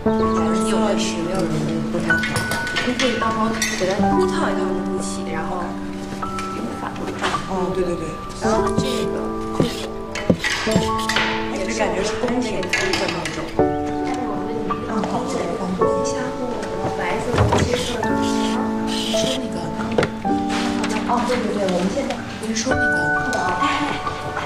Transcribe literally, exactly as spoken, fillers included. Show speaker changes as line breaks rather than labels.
你有没有学？没有人会不太好。你可以到时候给它一套一套的补齐，然后用法国大。
哦，对对对。
然后这个
也是感觉是宫廷风的那种。
嗯，好，这个防风纱布，白色的接色的。你说那个，哦，对对对，我们现在不是说那个。